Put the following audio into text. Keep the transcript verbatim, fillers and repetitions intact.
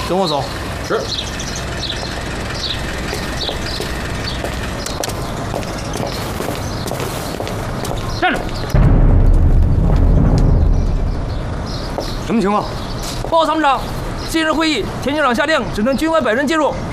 跟我走。 是。 站住！ 什么情况？ 报告参谋长，今日会议，田军长下令，只能军外百人进入，